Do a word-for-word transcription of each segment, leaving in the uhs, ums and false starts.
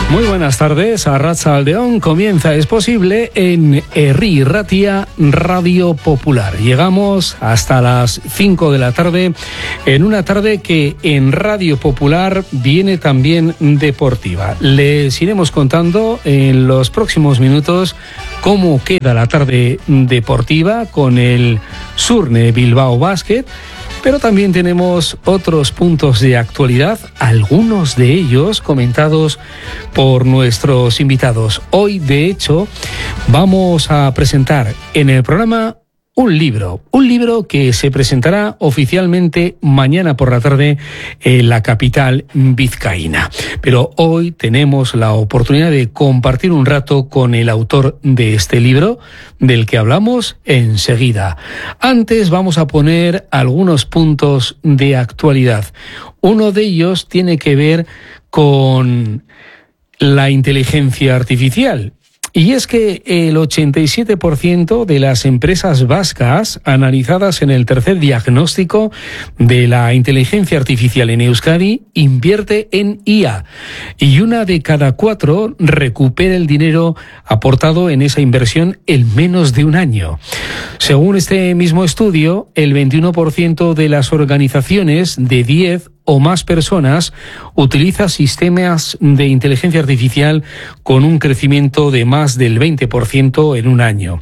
Muy buenas tardes, Arratsaldeon comienza Es Posible en Herri Ratia Radio Popular. Llegamos hasta las cinco de la tarde, en una tarde que en Radio Popular viene también deportiva. Les iremos contando en los próximos minutos cómo queda la tarde deportiva con el Surne Bilbao Basket. Pero también tenemos otros puntos de actualidad, algunos de ellos comentados por nuestros invitados. Hoy, de hecho, vamos a presentar en el programa un libro, un libro que se presentará oficialmente mañana por la tarde en la capital vizcaína. Pero hoy tenemos la oportunidad de compartir un rato con el autor de este libro, del que hablamos enseguida. Antes vamos a poner algunos puntos de actualidad. Uno de ellos tiene que ver con la inteligencia artificial. Y es que el ochenta y siete por ciento de las empresas vascas analizadas en el tercer diagnóstico de la inteligencia artificial en Euskadi invierte en I A, y una de cada cuatro recupera el dinero aportado en esa inversión en menos de un año. Según este mismo estudio, el veintiuno por ciento de las organizaciones de diez o más personas utiliza sistemas de inteligencia artificial con un crecimiento de más del veinte por ciento en un año.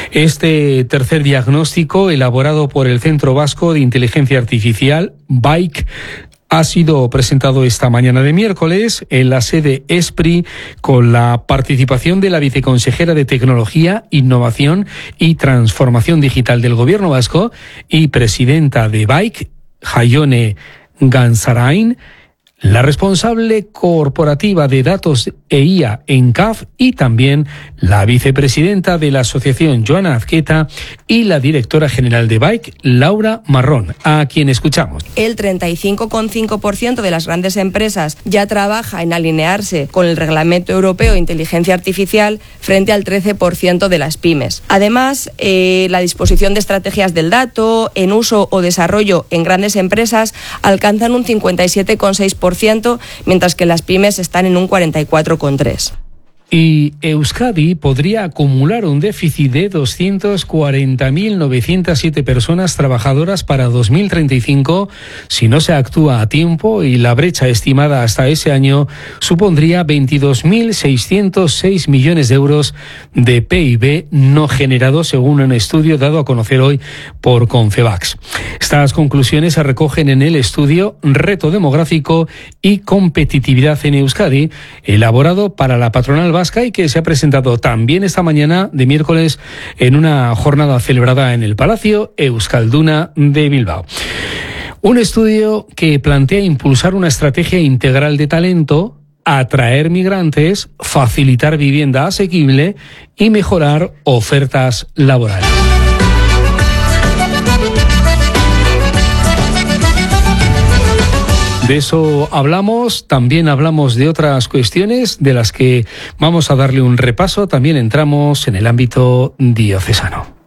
Este tercer diagnóstico, elaborado por el Centro Vasco de Inteligencia Artificial, B A I C, ha sido presentado esta mañana de miércoles en la sede ESPRI con la participación de la viceconsejera de Tecnología, Innovación y Transformación Digital del Gobierno Vasco y presidenta de B A I C, Jaione Gansarain, la responsable corporativa de datos e I A en C A F y también la vicepresidenta de la asociación, Joana Azqueta, y la directora general de B A I C, Laura Marrón, a quien escuchamos. El treinta y cinco coma cinco por ciento de las grandes empresas ya trabaja en alinearse con el Reglamento Europeo de Inteligencia Artificial frente al trece por ciento de las pymes. Además, eh, la disposición de estrategias del dato en uso o desarrollo en grandes empresas alcanzan un cincuenta y siete coma seis por ciento, mientras que las pymes están en un cuarenta y cuatro coma tres por ciento. Y Euskadi podría acumular un déficit de doscientas cuarenta mil novecientas siete personas trabajadoras para dos mil treinta y cinco si no se actúa a tiempo, y la brecha estimada hasta ese año supondría veintidós mil seiscientos seis millones de euros de P I B no generado, según un estudio dado a conocer hoy por Confebask. Estas conclusiones se recogen en el estudio Reto Demográfico y Competitividad en Euskadi, elaborado para la patronal vasca y que se ha presentado también esta mañana de miércoles en una jornada celebrada en el Palacio Euskalduna de Bilbao. Un estudio que plantea impulsar una estrategia integral de talento, atraer migrantes, facilitar vivienda asequible y mejorar ofertas laborales. De eso hablamos, también hablamos de otras cuestiones de las que vamos a darle un repaso. También entramos en el ámbito diocesano.